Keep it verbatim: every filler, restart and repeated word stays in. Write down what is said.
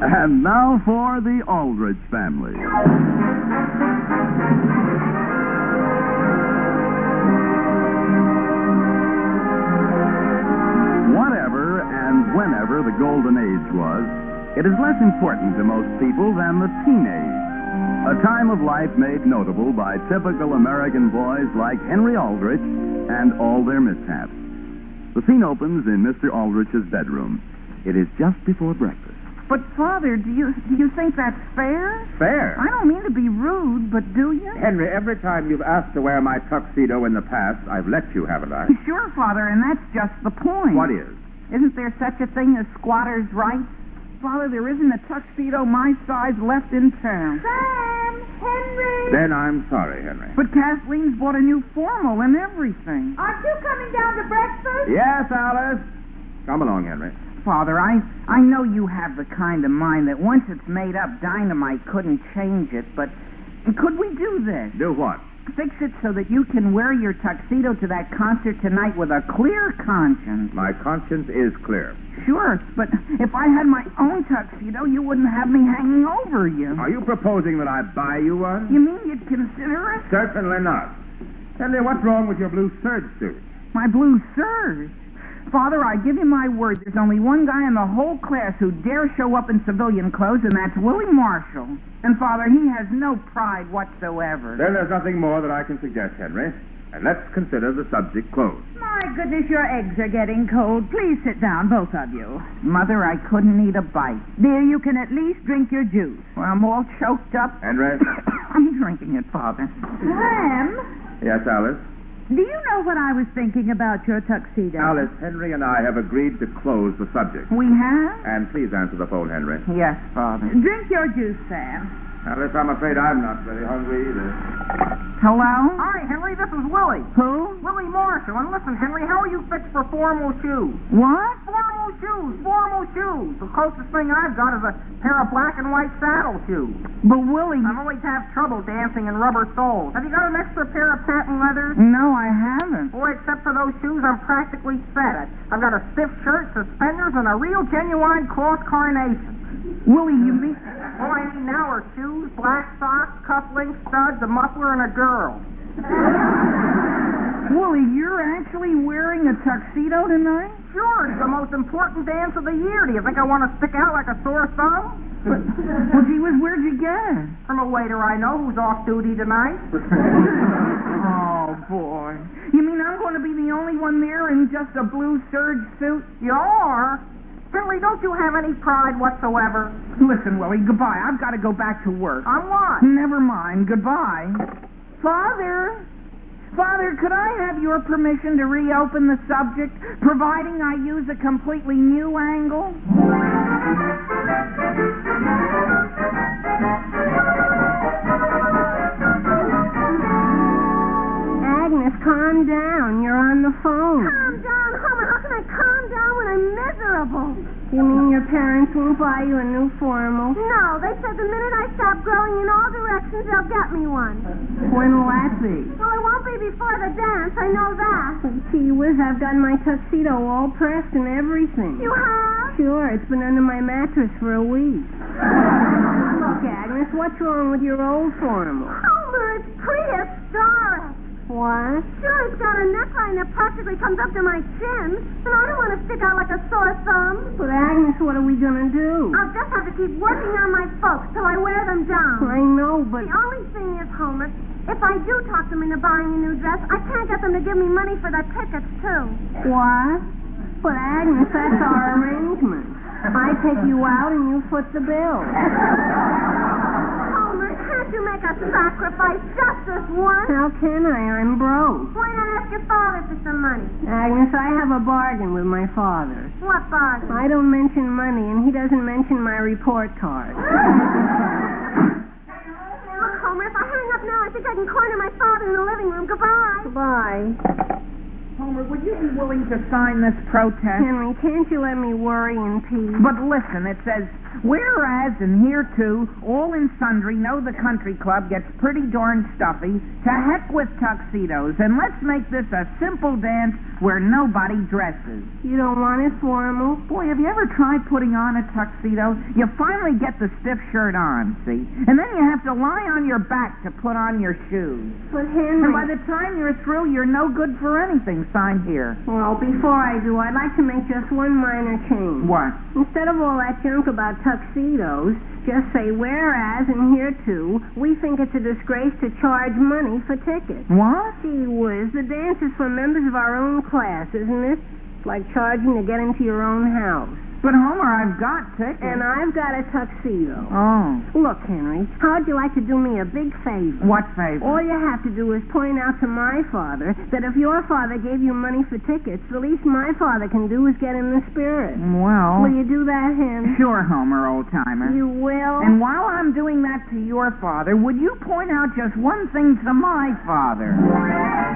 And now for the Aldrich family. Whatever and whenever the golden age was, it is less important to most people than the teenage. A time of life made notable by typical American boys like Henry Aldrich and all their mishaps. The scene opens in Mister Aldrich's bedroom. It is just before breakfast. But, Father, do you do you think that's fair? Fair? I don't mean to be rude, but do you? Henry, every time you've asked to wear my tuxedo in the past, I've let you, haven't I? Sure, Father, and that's just the point. What is? Isn't there such a thing as squatters' rights? Father, there isn't a tuxedo my size left in town. Sam! Henry! Then I'm sorry, Henry. But Kathleen's bought a new formal and everything. Aren't you coming down to breakfast? Yes, Alice. Come along, Henry. Father, I, I know you have the kind of mind that once it's made up, dynamite couldn't change it, but could we do this? Do what? Fix it so that you can wear your tuxedo to that concert tonight with a clear conscience. My conscience is clear. Sure, but if I had my own tuxedo, you wouldn't have me hanging over you. Are you proposing that I buy you one? You mean you'd consider it? Certainly not. Henry, what's wrong with your blue serge suit? My blue serge? Father, I give you my word, there's only one guy in the whole class who dare show up in civilian clothes, and that's Willie Marshall. And, Father, he has no pride whatsoever. Then there's nothing more that I can suggest, Henry. And let's consider the subject closed. My goodness, your eggs are getting cold. Please sit down, both of you. Mother, I couldn't eat a bite. Dear, you can at least drink your juice. Well, I'm all choked up. Henry? I'm drinking it, Father. Sam, Yes, Alice? do you know what I was thinking about your tuxedo? Alice, Henry and I have agreed to close the subject. We have? And please answer the phone, Henry. Yes, Father. Drink your juice, Sam. Alice, I'm afraid I'm not very hungry either. Hello? Hi, Henry, this is Willie. Who? Willie Marshall. And listen, Henry, how are you fixed for formal shoes? What? Formal shoes, formal shoes. The closest thing I've got is a pair of black and white saddle shoes. But, Willie... I've always had trouble dancing in rubber soles. Have you got an extra pair of patent leathers? No, I haven't. Boy, except for those shoes, I'm practically set. I've got a stiff shirt, suspenders, and a real genuine cloth carnation. Willie, you mean... All I need now are shoes, black socks, cufflinks, studs, a muffler, and a girl. Willie, you're actually wearing a tuxedo tonight? Sure, it's the most important dance of the year. Do you think I want to stick out like a sore thumb? But, well, gee whiz, where'd you get it? From a waiter I know who's off duty tonight. Oh, boy. You mean I'm going to be the only one there in just a blue serge suit? You are? Billy, don't you have any pride whatsoever? Listen, Willie, goodbye. I've got to go back to work. On what? Never mind. Goodbye. Father? Father, could I have your permission to reopen the subject, providing I use a completely new angle? Agnes, calm down. You're on the phone. Calm down, Homer. How can I calm down when I'm miserable? You mean your parents won't buy you a new formal? No, they said the minute I stop growing in all directions, they'll get me one. When will that be? Well, it won't be before the dance. I know that. Gee whiz, I've got my tuxedo all pressed and everything. You have? Sure, it's been under my mattress for a week. Look, Agnes, what's wrong with your old formal? Homer, it's prehistoric. What? Sure, it's got a neckline that practically comes up to my chin, and I don't want to stick out like a sore thumb. But, Agnes, what are we going to do? I'll just have to keep working on my folks till I wear them down. I know, but... The only thing is, Homer, if I do talk them into buying a new dress, I can't get them to give me money for the tickets, too. What? But, Agnes, that's our arrangement. I take you out and you foot the bill. Homer, can't you make a sacrifice just this once? How can I? I'm broke. Why not ask your father for some money? Agnes, I have a bargain with my father. What bargain? I don't mention money, and he doesn't mention my report card. Look, Homer, if I hang up now, I think I can corner my father in the living room. Goodbye. Goodbye. Homer, would you be willing to sign this protest? Henry, can't you let me worry in peace? But listen, it says, whereas and hereto, all in sundry know the country club gets pretty darn stuffy. To heck with tuxedos, and let's make this a simple dance where nobody dresses. You don't want it formal? Boy, have you ever tried putting on a tuxedo? You finally get the stiff shirt on, see? And then you have to lie on your back to put on your shoes. But Henry... And by the time you're through, you're no good for anything. Sign here. Well, before I do, I'd like to make just one minor change. What? Instead of all that junk about tuxedos, just say, whereas and hereto, we think it's a disgrace to charge money for tickets. What? Gee whiz, the dance is for members of our own class, isn't it? It's like charging to get into your own house. But, Homer, I've got tickets. And I've got a tuxedo. Oh. Look, Henry, how'd you like to do me a big favor? What favor? All you have to do is point out to my father that if your father gave you money for tickets, the least my father can do is get in the spirit. Well... Will you do that, Henry? Sure, Homer, old-timer. You will? And while I'm doing that to your father, would you point out just one thing to my father?